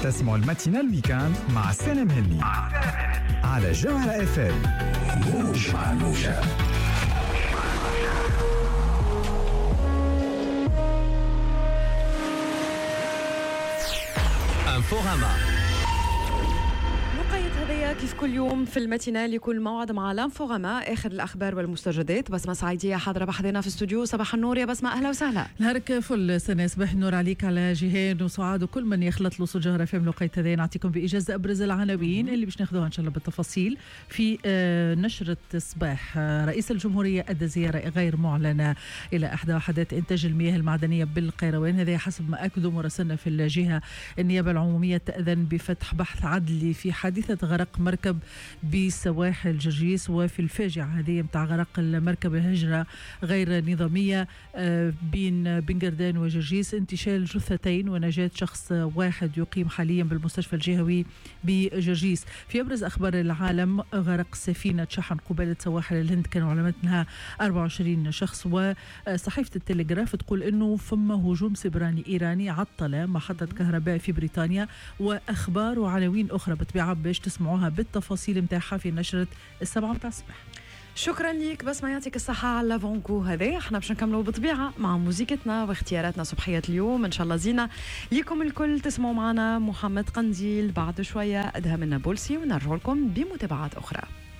تسمعوا الماتينال ويكاند مع سالم هلي على جوهرة اف ام. موج مع الموجة. انفوغاما هذايا كيف كل يوم في الماتينال يكون موعد مع لانفوغاما آخر الأخبار والمستجدات. بسمة سعيدية حاضرة بحضنا في الاستوديو. صباح النور يا بسمة، أهلا وسهلا. نهارك فل سنة، صباح النور عليك على جيهان وسعاد وكل من يخلط له جوهرة فم لقيت هذايا. نعطيكم بإجازة أبرز العناوين اللي باش ناخذوها إن شاء الله بالتفاصيل في نشرة الصباح. رئيس الجمهورية أدى زيارة غير معلنة إلى إحدى وحدات إنتاج المياه المعدنية بالقيروان، هذا حسب ما أكدوا مراسلنا في الجهة. النيابة العمومية تأذن بفتح بحث عدلي في حادثة غرق مركب بسواحل جرجيس، وفي الفاجعة هذه متاع غرق المركب هجرة غير نظامية بين بنقردان وجرجيس، انتشال جثتين ونجاة شخص واحد يقيم حاليا بالمستشفى الجهوي بجرجيس. في أبرز أخبار العالم، غرق سفينة شحن قبالة سواحل الهند كانوا على متنها 24 شخص، وصحيفة التلغراف تقول إنه فما هجوم سبراني إيراني عطل محطة كهرباء في بريطانيا، وأخبار وعناوين أخرى بطبيعة باش تسمعوها بالتفاصيل متاعها في نشرة 7 متاع الصباح. شكرا ليك بس ما يعطيك الصحة على لافونكو هذا. احنا باش نكملوا بطبيعة مع موسيقتنا واختياراتنا صبحية اليوم ان شاء الله زينة ليكم الكل. تسمعوا معنا محمد قنديل بعد شوية، أدهم النابلسي، ونرجع لكم بمتابعات أخرى.